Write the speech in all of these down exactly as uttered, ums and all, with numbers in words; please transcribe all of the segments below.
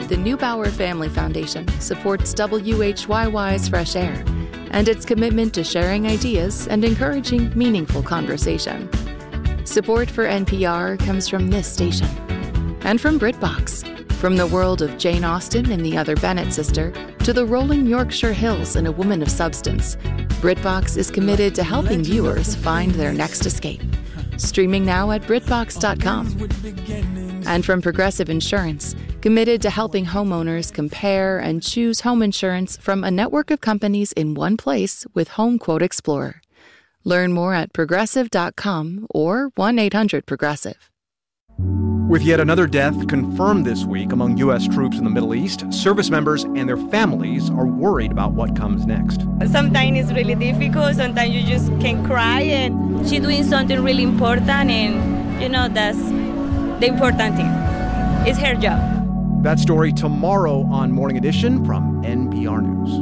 the Neubauer Family Foundation supports W H Y Y's Fresh Air and its commitment to sharing ideas and encouraging meaningful conversation. Support for N P R comes from this station and from BritBox. From the world of Jane Austen and the Other Bennet Sister to the rolling Yorkshire Hills and A Woman of Substance, BritBox is committed to helping viewers find their next escape. Streaming now at BritBox dot com. And from Progressive Insurance, committed to helping homeowners compare and choose home insurance from a network of companies in one place with Home Quote Explorer. Learn more at Progressive dot com or one eight hundred Progressive. With yet another death confirmed this week among U S troops in the Middle East, service members and their families are worried about what comes next. Sometimes it's really difficult. Sometimes you just can cry, and she's doing something really important, and, you know, that's the important thing. It's her job. That story tomorrow on Morning Edition from N P R News.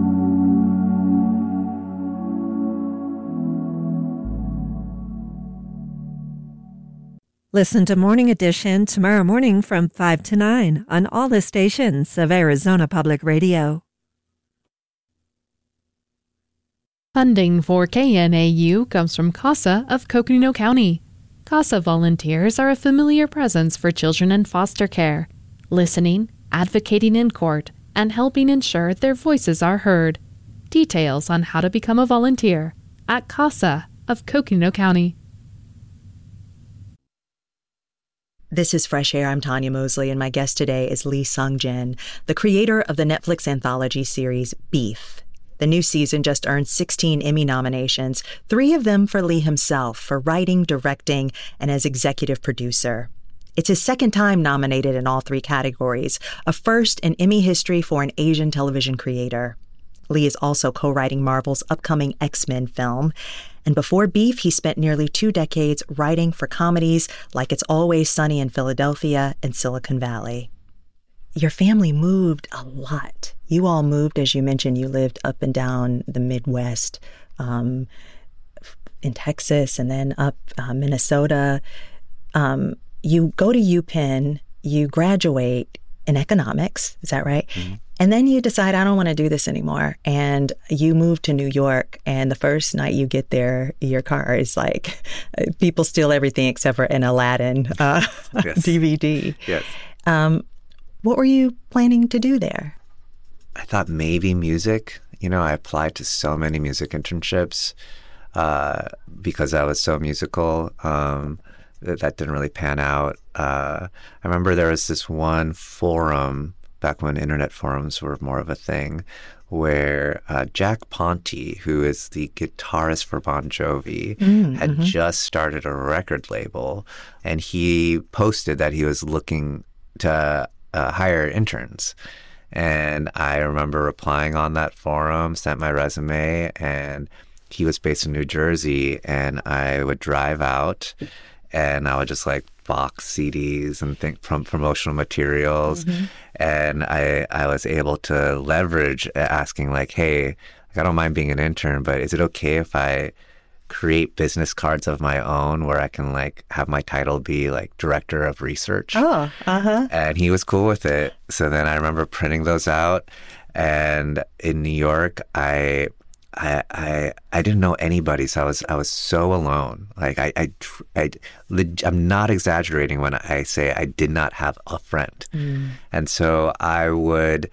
Listen to Morning Edition tomorrow morning from five to nine on all the stations of Arizona Public Radio. Funding for K N A U comes from CASA of Coconino County. CASA volunteers are a familiar presence for children in foster care, listening, advocating in court, and helping ensure their voices are heard. Details on how to become a volunteer at CASA of Coconino County. This is Fresh Air. I'm Tanya Mosley, and my guest today is Lee Sung-jin, the creator of the Netflix anthology series Beef. The new season just earned sixteen Emmy nominations, three of them for Lee himself, for writing, directing, and as executive producer. It's his second time nominated in all three categories, a first in Emmy history for an Asian television creator. Lee is also co-writing Marvel's upcoming X-Men film. And before Beef, he spent nearly two decades writing for comedies like It's Always Sunny in Philadelphia and Silicon Valley. Your family moved a lot. You all moved, as you mentioned, you lived up and down the Midwest, um, in Texas and then up uh, Minnesota. Um, you go to UPenn, you graduate in economics, is that right? Mm-hmm. And then you decide, I don't want to do this anymore. And you move to New York. And the first night you get there, your car is like, people steal everything except for an Aladdin uh, yes. D V D. Yes. Um, what were you planning to do there? I thought maybe music. You know, I applied to so many music internships uh, because I was so musical. Um, that, that didn't really pan out. Uh, I remember there was this one forum back when internet forums were more of a thing, where uh, Jack Ponti, who is the guitarist for Bon Jovi, mm, had mm-hmm. just started a record label, and he posted that he was looking to uh, hire interns. And I remember replying on that forum, sent my resume, and he was based in New Jersey, and I would drive out, and I would just like box C Ds and think from promotional materials. Mm-hmm. And I I was able to leverage asking like, hey, I don't mind being an intern, but is it okay if I create business cards of my own where I can like have my title be like director of research? Oh, uh-huh. And he was cool with it. So then I remember printing those out. And in New York, I I, I I didn't know anybody, so I was I was so alone. Like I I, I I'm not exaggerating when I say I did not have a friend, mm. and so I would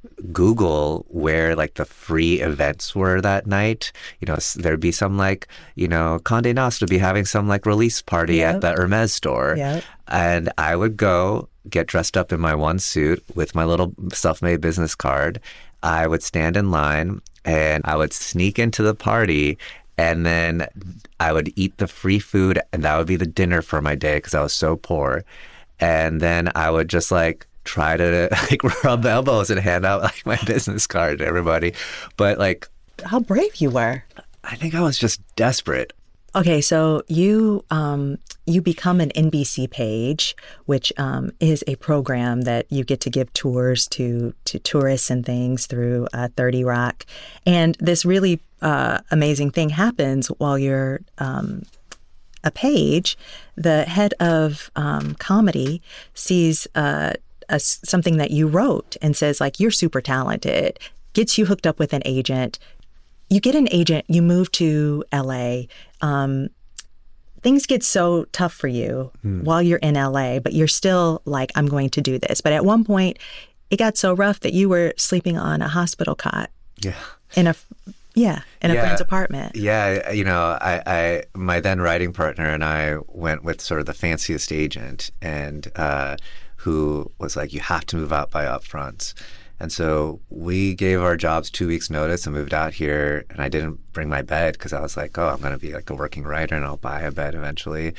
Google where like the free events were that night. You know, there'd be some like you know Condé Nast would be having some like release party yep. at the Hermes store, yep. and I would go get dressed up in my one suit with my little self-made business card. I would stand in line. And I would sneak into the party, and then I would eat the free food, and that would be the dinner for my day because I was so poor. And then I would just like try to like rub elbows and hand out like my business card to everybody. But like, how brave you were! I think I was just desperate. Okay, so you um, you become an N B C page, which um, is a program that you get to give tours to to tourists and things through uh, thirty Rock. And this really uh, amazing thing happens while you're um, a page. The head of um, comedy sees uh, a, something that you wrote and says, like, you're super talented, gets you hooked up with an agent. You get an agent, you move to L A. Um, things get so tough for you hmm. while you're in L A, but you're still like, I'm going to do this. But at one point, it got so rough that you were sleeping on a hospital cot. Yeah. In a, yeah, in a yeah. friend's apartment. Yeah, you know, I, I, my then writing partner and I went with sort of the fanciest agent, and uh, who was like, you have to move out by upfronts. And so we gave our jobs two weeks notice and moved out here. And I didn't bring my bed because I was like, oh, I'm going to be like a working writer and I'll buy a bed eventually.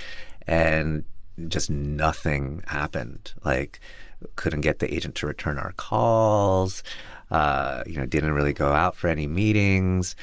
And just nothing happened. Like, couldn't get the agent to return our calls. Uh, you know, didn't really go out for any meetings.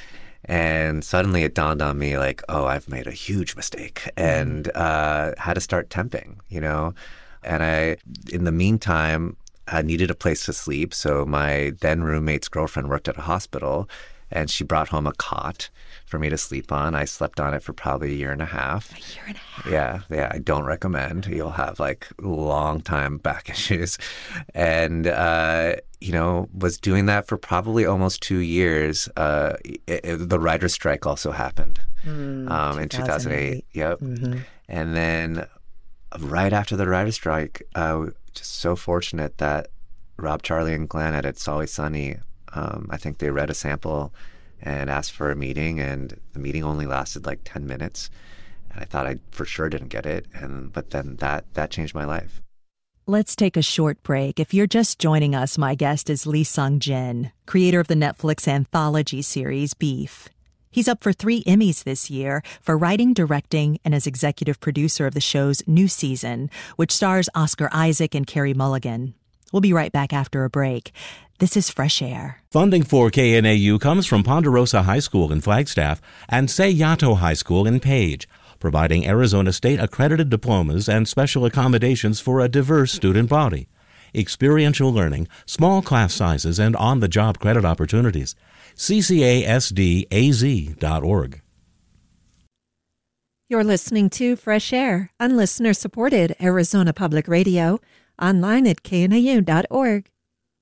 And suddenly it dawned on me like, oh, I've made a huge mistake, and uh, had to start temping, you know. And I, in the meantime, I needed a place to sleep, so my then roommate's girlfriend worked at a hospital, and she brought home a cot for me to sleep on. I slept on it for probably a year and a half. A year and a half? Yeah, yeah, I don't recommend. You'll have, like, long time back issues. And, uh, you know, was doing that for probably almost two years. Uh, it, it, the writer's strike also happened mm, um, in two thousand eight. Yep. Mm-hmm. And then right after the writer's strike, uh, just so fortunate that Rob, Charlie, and Glenn at It's Always Sunny, um, I think they read a sample and asked for a meeting, and the meeting only lasted like ten minutes. And I thought I for sure didn't get it. And but then that that changed my life. Let's take a short break. If you're just joining us, my guest is Lee Sung-jin, creator of the Netflix anthology series Beef. He's up for three Emmys this year for writing, directing, and as executive producer of the show's new season, which stars Oscar Isaac and Carey Mulligan. We'll be right back after a break. This is Fresh Air. Funding for K N A U comes from Ponderosa High School in Flagstaff and Sayato High School in Page, providing Arizona state-accredited diplomas and special accommodations for a diverse student body. Experiential learning, small class sizes, and on-the-job credit opportunities. C C A S D A Z dot org. You're listening to Fresh Air on listener-supported Arizona Public Radio, online at K N A U dot org.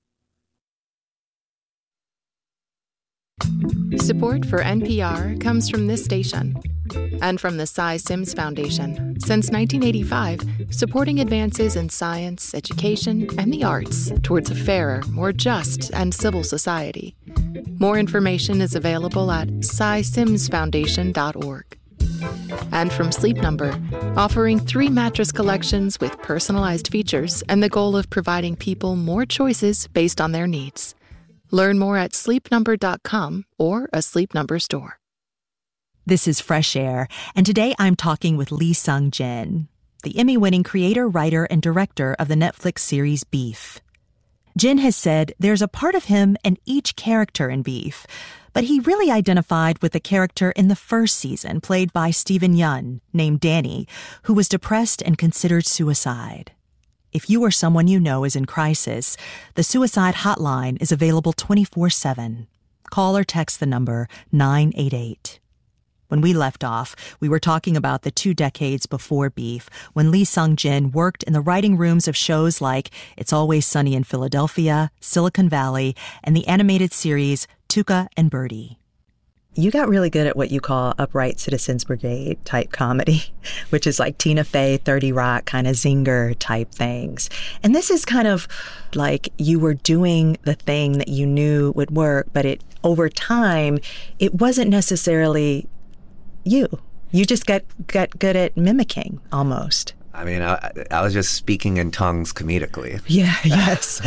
Support for N P R comes from this station and from the Cy Sims Foundation. Since nineteen eighty-five, supporting advances in science, education, and the arts towards a fairer, more just, and civil society. More information is available at cy sims foundation dot org. And from Sleep Number, offering three mattress collections with personalized features and the goal of providing people more choices based on their needs. Learn more at sleep number dot com or a Sleep Number store. This is Fresh Air, and today I'm talking with Lee Sung-jin, the Emmy-winning creator, writer, and director of the Netflix series Beef. Jin has said there's a part of him in each character in Beef, but he really identified with the character in the first season, played by Steven Yeun, named Danny, who was depressed and considered suicide. If you or someone you know is in crisis, the suicide hotline is available twenty-four seven. Call or text the number nine eight eight. When we left off, we were talking about the two decades before Beef, when Lee Sung-jin worked in the writing rooms of shows like It's Always Sunny in Philadelphia, Silicon Valley, and the animated series Tuca and Birdie. You got really good at what you call upright Citizens Brigade type comedy, which is like Tina Fey, thirty Rock kind of zinger type things. And this is kind of like you were doing the thing that you knew would work, but it over time, it wasn't necessarily you. You just got, got good at mimicking almost. I mean, I, I was just speaking in tongues comedically. Yeah, yes.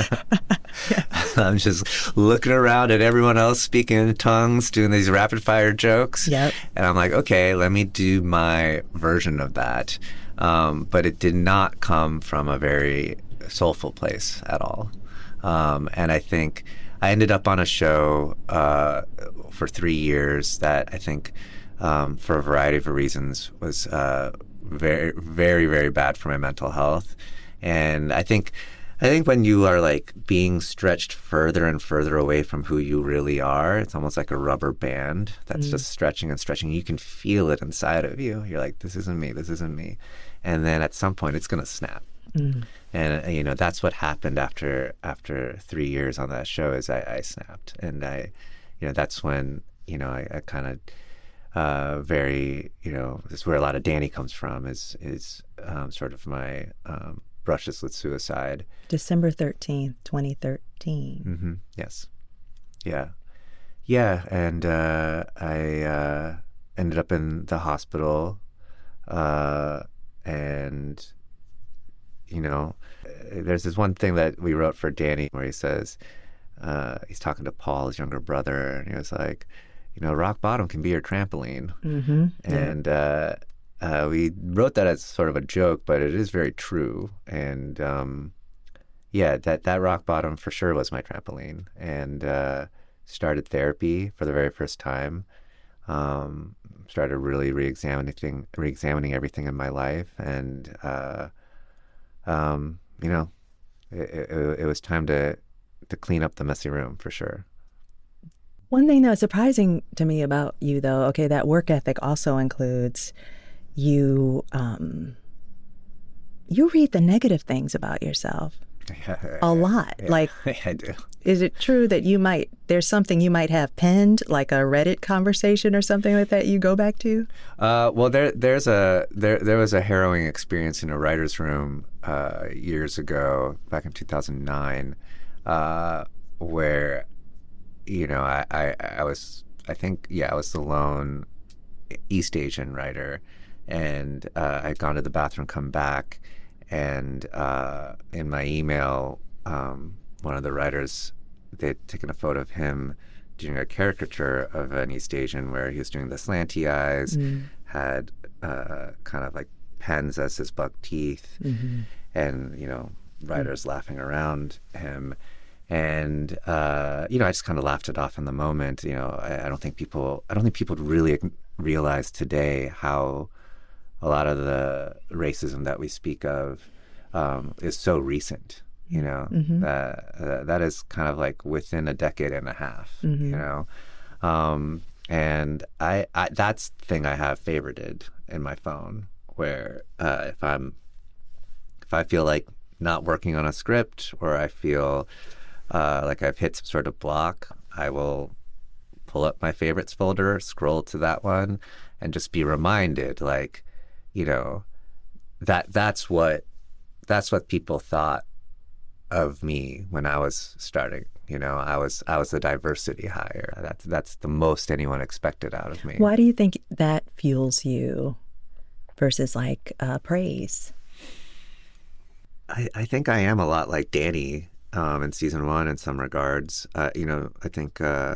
yes. I'm just looking around at everyone else speaking in tongues, doing these rapid fire jokes. Yep. And I'm like, okay, let me do my version of that. Um, but it did not come from a very soulful place at all. Um, and I think I ended up on a show uh, for three years that I think, um, for a variety of reasons, was uh, very, very, very bad for my mental health. And I think, I think when you are like being stretched further and further away from who you really are, it's almost like a rubber band that's mm. just stretching and stretching. You can feel it inside of you. You're like, this isn't me. This isn't me. And then at some point, it's going to snap. Mm. And, uh, you know, that's what happened after after three years on that show is I, I snapped. And I, you know, that's when, you know, I, I kind of uh, very, you know, this is where a lot of Danny comes from is, is um, sort of my um, brushes with suicide. December thirteenth, twenty thirteen. Mm-hmm. Yes. Yeah. Yeah. And uh, I uh, ended up in the hospital uh, and... You know, there's this one thing that we wrote for Danny where he says, uh, he's talking to Paul, his younger brother, and he was like, you know, rock bottom can be your trampoline. Mm-hmm. And uh, uh, we wrote that as sort of a joke, but it is very true. And um, yeah, that, that rock bottom for sure was my trampoline. And uh, started therapy for the very first time. Um, started really re-examining, re-examining everything in my life. And, uh, Um, you know, it, it, it was time to to clean up the messy room for sure. One thing that was surprising to me about you, though, okay, that work ethic also includes you. Um, you read the negative things about yourself a lot. Yeah, like, I do. Is it true that you might? There's something you might have penned, like a Reddit conversation or something like that. You go back to? Uh, well, there there's a there there was a harrowing experience in a writer's room uh, years ago, back in two thousand nine, uh, where you know I, I I was I think yeah I was the lone East Asian writer, and uh, I'd gone to the bathroom, come back, and uh, in my email. Um, One of the writers, they'd taken a photo of him doing a caricature of an East Asian where he was doing the slanty eyes, mm. had uh, kind of like pens as his buck teeth, mm-hmm. and, you know, writers mm. laughing around him. And, uh, you know, I just kind of laughed it off in the moment. You know, I, I don't think people, I don't think people really realize today how a lot of the racism that we speak of um, is so recent. You know, mm-hmm. that uh, that is kind of like within a decade and a half, mm-hmm. you know. Um, and I, I that's the thing I have favorited in my phone where uh, if I'm if I feel like not working on a script or I feel uh, like I've hit some sort of block, I will pull up my favorites folder, scroll to that one, and just be reminded, like, you know, that that's what that's what people thought of me when I was starting. You know, I was I was the diversity hire. That's that's the most anyone expected out of me. Why do you think that fuels you versus like uh, praise? I, I think I am a lot like Danny um, in season one in some regards. Uh, you know, I think uh,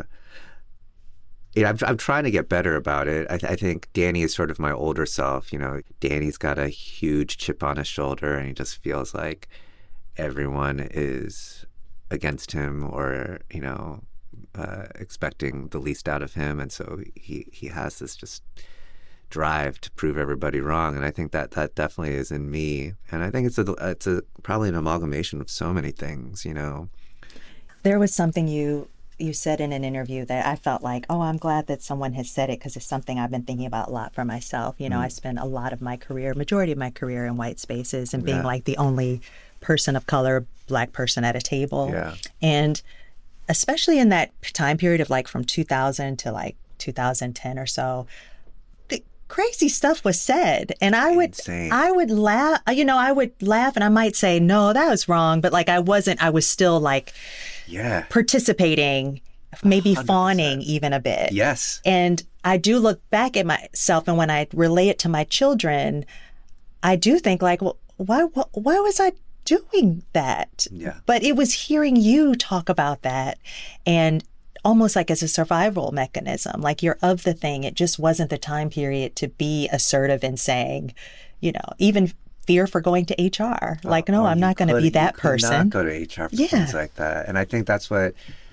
yeah, I'm, I'm trying to get better about it. I, th- I think Danny is sort of my older self. You know, Danny's got a huge chip on his shoulder, and he just feels like everyone is against him or, you know, uh, expecting the least out of him. And so he, he has this just drive to prove everybody wrong. And I think that that definitely is in me. And I think it's a, it's a probably an amalgamation of so many things, you know. There was something you you said in an interview that I felt like, oh, I'm glad that someone has said it because it's something I've been thinking about a lot for myself. You know, mm. I spent a lot of my career, majority of my career in white spaces and being yeah. like the only person of color, Black person at a table. Yeah. And especially in that time period of like from two thousand to like two thousand ten or so, the crazy stuff was said. And I would, Insane. I would laugh, you know, I would laugh and I might say, no, that was wrong. But like, I wasn't, I was still like yeah. participating, maybe one hundred percent. Fawning even a bit. Yes. And I do look back at myself, and when I relay it to my children, I do think like, well, why, why was I doing that? Yeah. But it was hearing you talk about that, and almost like as a survival mechanism, like you're of the thing. It just wasn't the time period to be assertive in saying, you know, even fear for going to H R. Like, no, oh, I'm not going to be that you person. Not go to H R for yeah. things like that. And I think that's what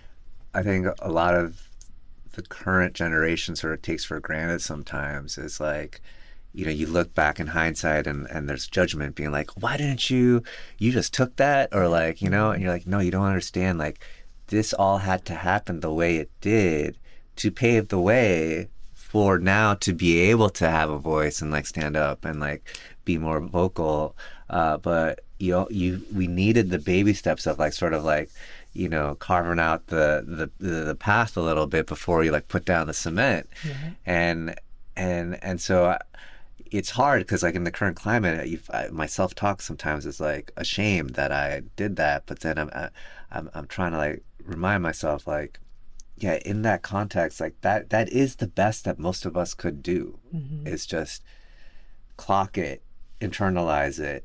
I think a lot of the current generation sort of takes for granted sometimes is like, you know, you look back in hindsight and, and there's judgment being like, why didn't you, you just took that? Or like, you know, and you're like, no, you don't understand. Like, this all had to happen the way it did to pave the way for now to be able to have a voice and like stand up and like be more vocal. Uh, but, you you we needed the baby steps of like sort of like, you know, carving out the the the, the path a little bit before you like put down the cement, mm-hmm. and and and so. I, It's hard because, like, in the current climate, you, I, my self-talk sometimes is like ashamed that I did that. But then I'm, I, I'm, I'm trying to like remind myself, like, yeah, in that context, like that, that is the best that most of us could do. Mm-hmm. Is just clock it, internalize it,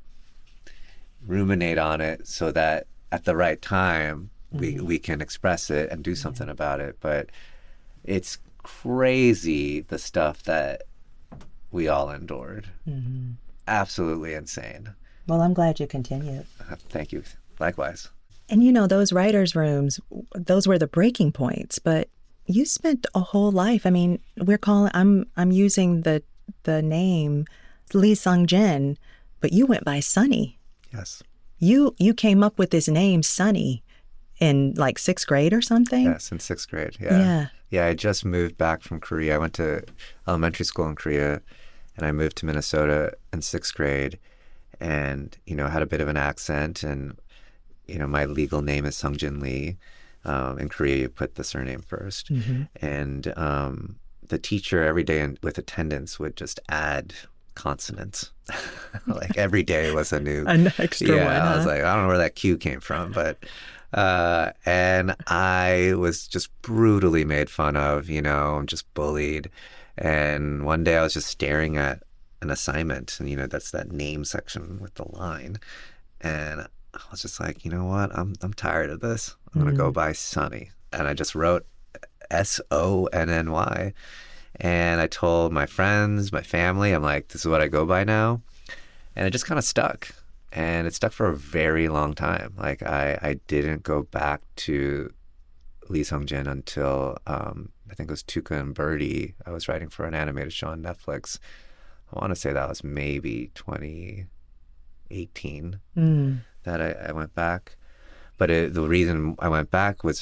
ruminate on it, so that at the right time mm-hmm. we we can express it and do something yeah. about it. But it's crazy the stuff that we all endured. Mm-hmm. Absolutely insane. Well, I'm glad you continued. Uh, thank you. Likewise. And you know, those writers' rooms, those were the breaking points, but you spent a whole life. I mean, we're calling, I'm I'm using the the name Lee Sung-jin, but you went by Sonny. Yes. You you came up with this name, Sonny, in like sixth grade or something? Yes, in sixth grade. Yeah. Yeah. Yeah, I just moved back from Korea. I went to elementary school in Korea, and I moved to Minnesota in sixth grade, and, you know, had a bit of an accent, and, you know, my legal name is Sung-jin Lee. Um, in Korea, you put the surname first. Mm-hmm. And um, the teacher every day in, with attendance would just add consonants. Like every day was a new... An extra yeah, one, huh? I was like, I don't know where that Q came from, but... Uh, and I was just brutally made fun of, you know, just bullied. And one day I was just staring at an assignment, and, you know, that's that name section with the line. And I was just like, you know what? I'm I'm tired of this. I'm going to mm-hmm. go by Sonny. And I just wrote S O N N Y. And I told my friends, my family, I'm like, this is what I go by now. And it just kind of stuck. And it stuck for a very long time. Like, I, I didn't go back to Lee Sung-jin until, um, I think it was Tuca and Birdie. I was writing for an animated show on Netflix. I want to say that was maybe twenty eighteen mm. that I, I went back. But it, the reason I went back was,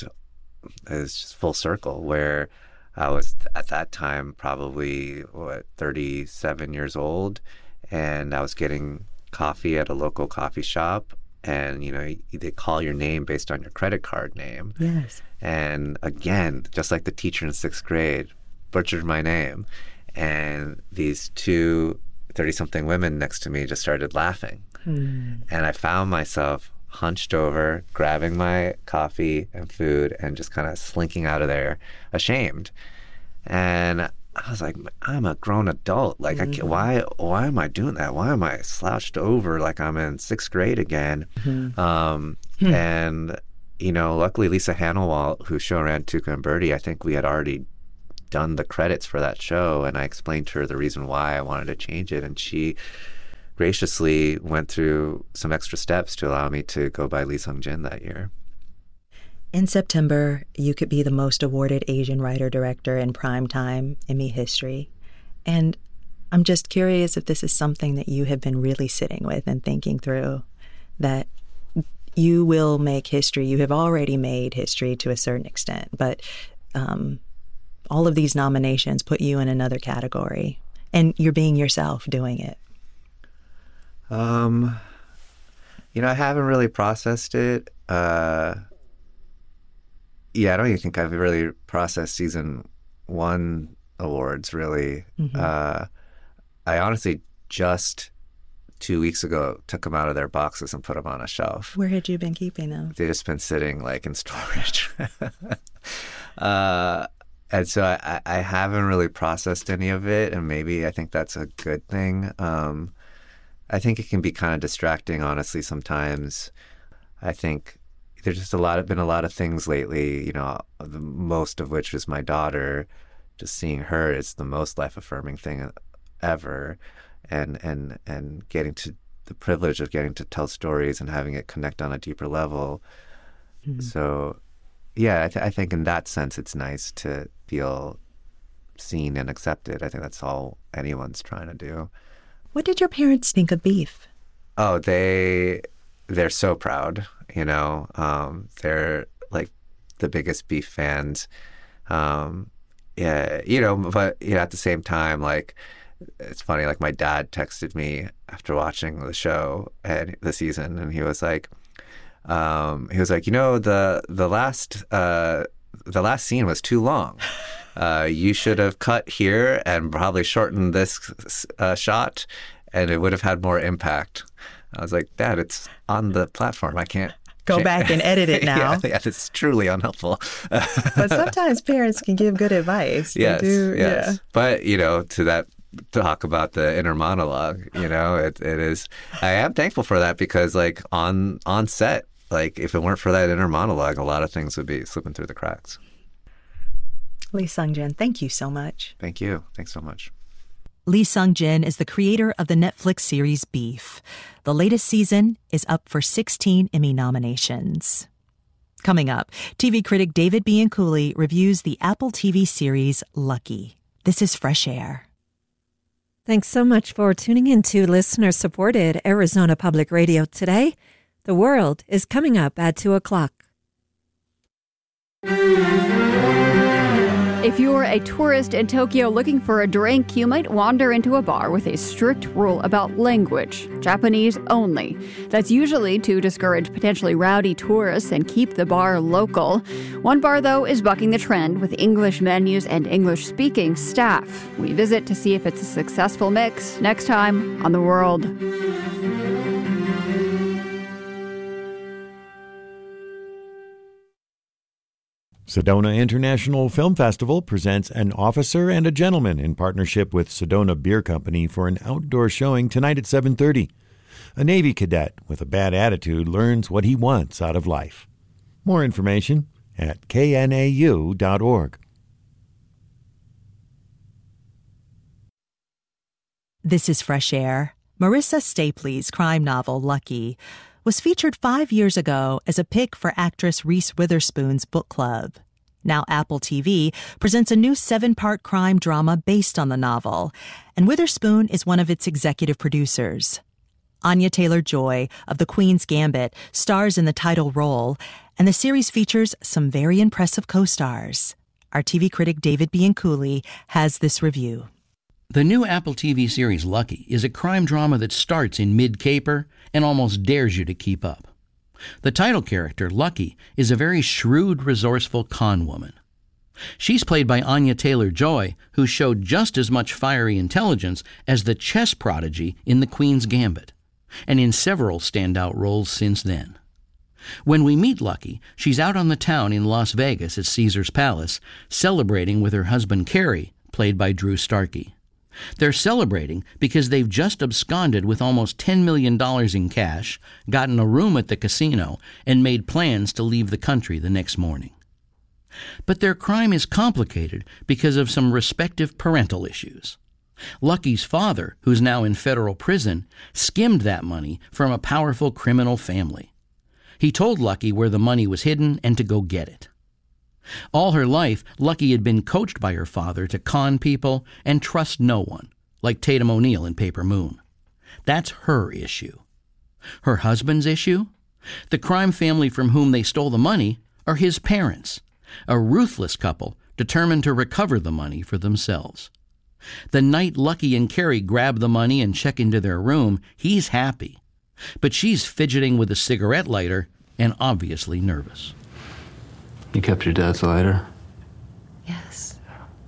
is just full circle, where I was at that time probably, what, thirty-seven years old. And I was getting coffee at a local coffee shop, and, you know, they call your name based on your credit card name. Yes. And again, just like the teacher in sixth grade, butchered my name, and these two thirty-something women next to me just started laughing. Hmm. And I found myself hunched over, grabbing my coffee and food, and just kind of slinking out of there, ashamed. And I was like, I'm a grown adult. Like, mm-hmm. I can't, why why am I doing that? Why am I slouched over like I'm in sixth grade again? Mm-hmm. Um, hmm. And, you know, luckily Lisa Hanelwalt, who show ran Tuca and Birdie, I think we had already done the credits for that show, and I explained to her the reason why I wanted to change it, and she graciously went through some extra steps to allow me to go by Lee Sung-jin that year. In September, you could be the most awarded Asian writer-director in primetime Emmy history. And I'm just curious if this is something that you have been really sitting with and thinking through, that you will make history. You have already made history to a certain extent, but um, all of these nominations put you in another category, and you're being yourself doing it. Um, you know, I haven't really processed it. Uh, Yeah, I don't even think I've really processed season one awards, really. Mm-hmm. Uh, I honestly just two weeks ago took them out of their boxes and put them on a shelf. Where had you been keeping them? They've just been sitting, like, in storage. uh, and so I, I haven't really processed any of it, and maybe I think that's a good thing. Um, I think it can be kind of distracting, honestly, sometimes. I think... There's just a lot of, been a lot of things lately, you know, the most of which is my daughter. Just seeing her is the most life-affirming thing ever, and and and getting to the privilege of getting to tell stories and having it connect on a deeper level. Mm-hmm. So, yeah, I, th- I think in that sense it's nice to feel seen and accepted. I think that's all anyone's trying to do. What did your parents think of Beef? Oh, they they're so proud. You know, um, they're like the biggest Beef fans. Um, yeah, you know, but you know, at the same time, like it's funny, like my dad texted me after watching the show and the season, and he was like, um, he was like, you know, the the last uh, the last scene was too long. Uh, you should have cut here and probably shortened this uh, shot, and it would have had more impact. I was like, Dad, it's on the platform. I can't go back and edit it now. yeah, yeah, it's truly unhelpful. But sometimes parents can give good advice. Yes, they do, yes. Yeah. But, you know, to that talk about the inner monologue, you know, it, it is, I am thankful for that because, like, on on set, like, if it weren't for that inner monologue, a lot of things would be slipping through the cracks. Lee Sung-jin, thank you so much. Thank you. Thanks so much. Lee Sung-jin is the creator of the Netflix series Beef. The latest season is up for sixteen Emmy nominations. Coming up, T V critic David Bianculli reviews the Apple T V series Lucky. This is Fresh Air. Thanks so much for tuning in to listener-supported Arizona Public Radio today. The World is coming up at two o'clock. If you're a tourist in Tokyo looking for a drink, you might wander into a bar with a strict rule about language, Japanese only. That's usually to discourage potentially rowdy tourists and keep the bar local. One bar, though, is bucking the trend with English menus and English-speaking staff. We visit to see if it's a successful mix next time on The World. Sedona International Film Festival presents An Officer and a Gentleman in partnership with Sedona Beer Company for an outdoor showing tonight at seven thirty. A Navy cadet with a bad attitude learns what he wants out of life. More information at K N A U dot org. This is Fresh Air. Marissa Stapley's crime novel, Lucky, was featured five years ago as a pick for actress Reese Witherspoon's book club. Now Apple T V presents a new seven-part crime drama based on the novel, and Witherspoon is one of its executive producers. Anya Taylor-Joy of The Queen's Gambit stars in the title role, and the series features some very impressive co-stars. Our T V critic David Bianculli has this review. The new Apple T V series Lucky is a crime drama that starts in mid-caper and almost dares you to keep up. The title character, Lucky, is a very shrewd, resourceful con woman. She's played by Anya Taylor-Joy, who showed just as much fiery intelligence as the chess prodigy in The Queen's Gambit, and in several standout roles since then. When we meet Lucky, she's out on the town in Las Vegas at Caesar's Palace, celebrating with her husband Kerry, played by Drew Starkey. They're celebrating because they've just absconded with almost ten million dollars in cash, gotten a room at the casino, and made plans to leave the country the next morning. But their crime is complicated because of some respective parental issues. Lucky's father, who's now in federal prison, skimmed that money from a powerful criminal family. He told Lucky where the money was hidden and to go get it. All her life, Lucky had been coached by her father to con people and trust no one, like Tatum O'Neal in Paper Moon. That's her issue. Her husband's issue? The crime family from whom they stole the money are his parents, a ruthless couple determined to recover the money for themselves. The night Lucky and Kerry grab the money and check into their room, he's happy. But she's fidgeting with a cigarette lighter and obviously nervous. You kept your dad's lighter?